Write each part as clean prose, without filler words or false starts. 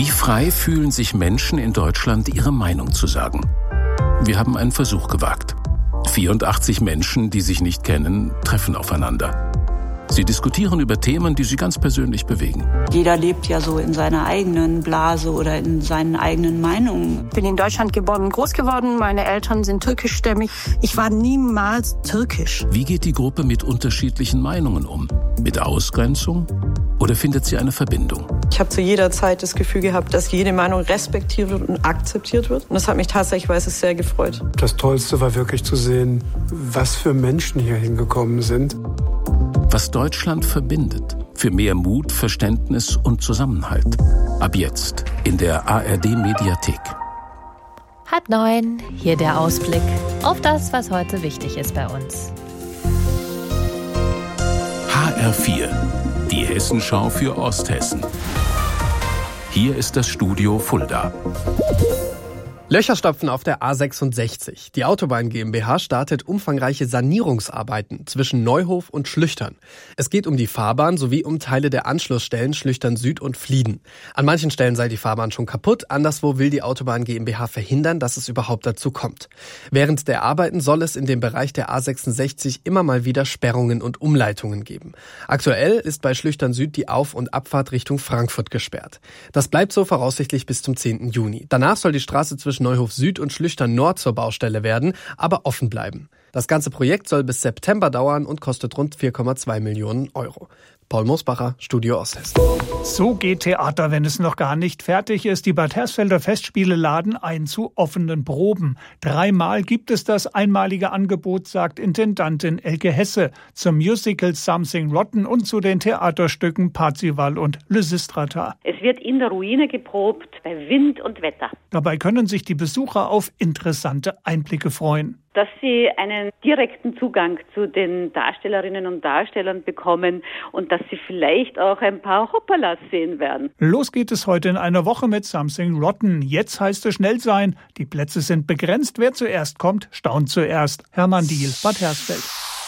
Wie frei fühlen sich Menschen in Deutschland, ihre Meinung zu sagen? Wir haben einen Versuch gewagt. 84 Menschen, die sich nicht kennen, treffen aufeinander. Sie diskutieren über Themen, die sie ganz persönlich bewegen. Jeder lebt ja so in seiner eigenen Blase oder in seinen eigenen Meinungen. Ich bin in Deutschland geboren und groß geworden. Meine Eltern sind türkischstämmig. Ich war niemals türkisch. Wie geht die Gruppe mit unterschiedlichen Meinungen um? Mit Ausgrenzung? Oder findet sie eine Verbindung? Ich habe zu jeder Zeit das Gefühl gehabt, dass jede Meinung respektiert wird und akzeptiert wird. Und das hat mich tatsächlich sehr gefreut. Das Tollste war wirklich zu sehen, was für Menschen hier hingekommen sind. Was Deutschland verbindet. Für mehr Mut, Verständnis und Zusammenhalt. Ab jetzt in der ARD-Mediathek. 8:30, hier der Ausblick auf das, was heute wichtig ist bei uns. HR4, die Hessenschau für Osthessen. Hier ist das Studio Fulda. Löcherstopfen auf der A66. Die Autobahn GmbH startet umfangreiche Sanierungsarbeiten zwischen Neuhof und Schlüchtern. Es geht um die Fahrbahn sowie um Teile der Anschlussstellen Schlüchtern Süd und Flieden. An manchen Stellen sei die Fahrbahn schon kaputt, anderswo will die Autobahn GmbH verhindern, dass es überhaupt dazu kommt. Während der Arbeiten soll es in dem Bereich der A66 immer mal wieder Sperrungen und Umleitungen geben. Aktuell ist bei Schlüchtern Süd die Auf- und Abfahrt Richtung Frankfurt gesperrt. Das bleibt so voraussichtlich bis zum 10. Juni. Danach soll die Straße zwischen Neuhof Süd und Schlüchtern Nord zur Baustelle werden, aber offen bleiben. Das ganze Projekt soll bis September dauern und kostet rund 4,2 Millionen Euro. Paul Mosbacher, Studio Osthessen. So geht Theater, wenn es noch gar nicht fertig ist. Die Bad Hersfelder Festspiele laden ein zu offenen Proben. 3-mal gibt es das einmalige Angebot, sagt Intendantin Elke Hesse, zum Musical Something Rotten und zu den Theaterstücken Parzival und Lysistrata. Es wird in der Ruine geprobt, bei Wind und Wetter. Dabei können sich die Besucher auf interessante Einblicke freuen. Dass sie einen direkten Zugang zu den Darstellerinnen und Darstellern bekommen und dass sie vielleicht auch ein paar Hoppalas sehen werden. Los geht es heute in einer Woche mit Something Rotten. Jetzt heißt es schnell sein. Die Plätze sind begrenzt. Wer zuerst kommt, staunt zuerst. Hermann Diehl, Bad Hersfeld.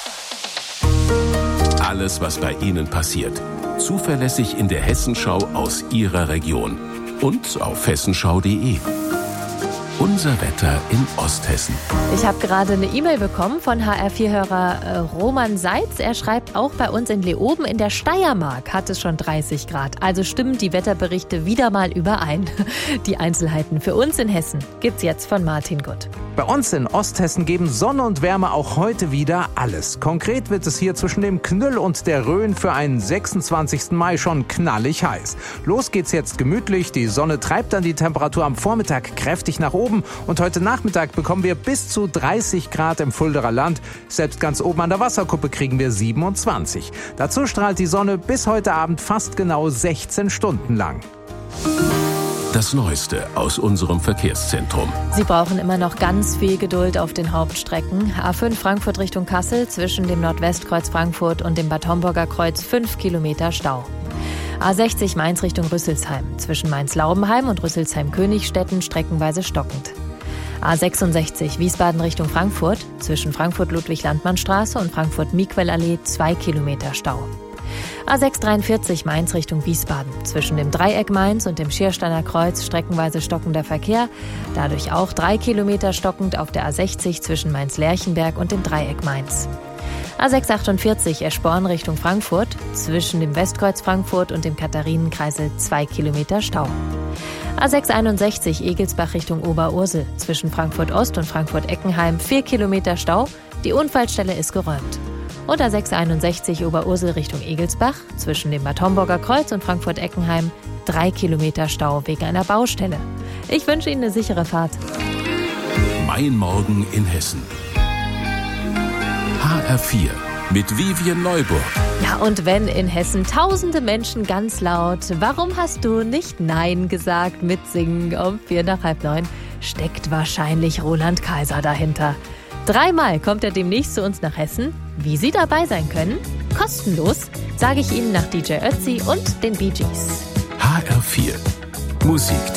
Alles, was bei Ihnen passiert. Zuverlässig in der Hessenschau aus Ihrer Region. Und auf hessenschau.de. Unser Wetter in Osthessen. Ich habe gerade eine E-Mail bekommen von HR4-Hörer Roman Seitz. Er schreibt, auch bei uns in Leoben in der Steiermark hat es schon 30 Grad. Also stimmen die Wetterberichte wieder mal überein. Die Einzelheiten für uns in Hessen gibt's jetzt von Martin Gutt. Bei uns in Osthessen geben Sonne und Wärme auch heute wieder alles. Konkret wird es hier zwischen dem Knüll und der Rhön für einen 26. Mai schon knallig heiß. Los geht's jetzt gemütlich. Die Sonne treibt dann die Temperatur am Vormittag kräftig nach oben. Und heute Nachmittag bekommen wir bis zu 30 Grad im Fulderer Land. Selbst ganz oben an der Wasserkuppe kriegen wir 27. Dazu strahlt die Sonne bis heute Abend fast genau 16 Stunden lang. Das Neueste aus unserem Verkehrszentrum. Sie brauchen immer noch ganz viel Geduld auf den Hauptstrecken. A5 Frankfurt Richtung Kassel zwischen dem Nordwestkreuz Frankfurt und dem Bad Homburger Kreuz 5 Kilometer Stau. A60 Mainz Richtung Rüsselsheim. Zwischen Mainz-Laubenheim und Rüsselsheim-Königstetten streckenweise stockend. A66 Wiesbaden Richtung Frankfurt. Zwischen Frankfurt-Ludwig-Landmann-Straße und Frankfurt-Miquel-Allee 2 Kilometer Stau. A643 Mainz Richtung Wiesbaden. Zwischen dem Dreieck Mainz und dem Schiersteiner Kreuz streckenweise stockender Verkehr. Dadurch auch 3 Kilometer stockend auf der A60 zwischen Mainz-Lerchenberg und dem Dreieck Mainz. A648 Eschborn Richtung Frankfurt. Zwischen dem Westkreuz Frankfurt und dem Katharinenkreisel 2 Kilometer Stau. A661 Egelsbach Richtung Oberursel. Zwischen Frankfurt Ost und Frankfurt-Eckenheim 4 Kilometer Stau. Die Unfallstelle ist geräumt. Und A661 Oberursel Richtung Egelsbach. Zwischen dem Bad Homburger Kreuz und Frankfurt-Eckenheim 3 Kilometer Stau wegen einer Baustelle. Ich wünsche Ihnen eine sichere Fahrt. Mein Morgen in Hessen. HR4 mit Vivian Neuburg. Ja, und wenn in Hessen tausende Menschen ganz laut "Warum hast du nicht Nein gesagt?" mitsingen um 8:45, steckt wahrscheinlich Roland Kaiser dahinter. 3-mal kommt er demnächst zu uns nach Hessen. Wie Sie dabei sein können? Kostenlos, sage ich Ihnen nach DJ Ötzi und den Bee Gees. HR4 Musik.